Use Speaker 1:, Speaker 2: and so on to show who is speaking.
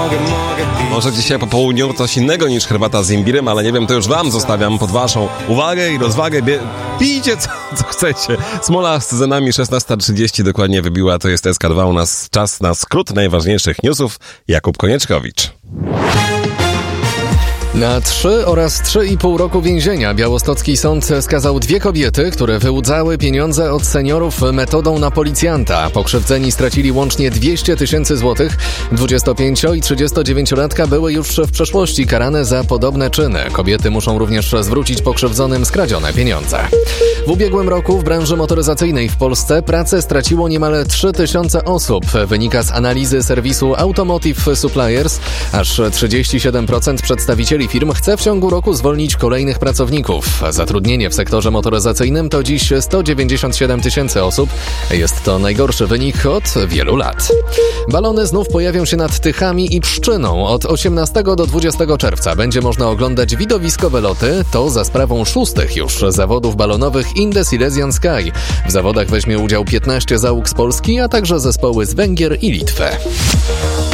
Speaker 1: Może dzisiaj po południu coś innego niż herbata z imbirem, ale nie wiem, to już wam zostawiam pod waszą uwagę i rozwagę. Pijcie co chcecie. Smola z nami 16:30 dokładnie wybiła, to jest SK2, u nas czas na skrót najważniejszych newsów. Jakub Konieczkowicz.
Speaker 2: Na 3 oraz 3,5 roku więzienia białostocki sąd skazał 2 kobiety, które wyłudzały pieniądze od seniorów metodą na policjanta. Pokrzywdzeni stracili łącznie 200 000 złotych. 25 i 39-latka były już w przeszłości karane za podobne czyny. Kobiety muszą również zwrócić pokrzywdzonym skradzione pieniądze. W ubiegłym roku w branży motoryzacyjnej w Polsce pracę straciło niemal 3000 osób. Wynika z analizy serwisu Automotive Suppliers. Aż 37% przedstawicieli firm chce w ciągu roku zwolnić kolejnych pracowników. Zatrudnienie w sektorze motoryzacyjnym to dziś 197 000 osób. Jest to najgorszy wynik od wielu lat. Balony znów pojawią się nad Tychami i Pszczyną. Od 18 do 20 czerwca będzie można oglądać widowiskowe loty. To za sprawą 6. już zawodów balonowych In the Silesian Sky. W zawodach weźmie udział 15 załóg z Polski, a także zespoły z Węgier i Litwy.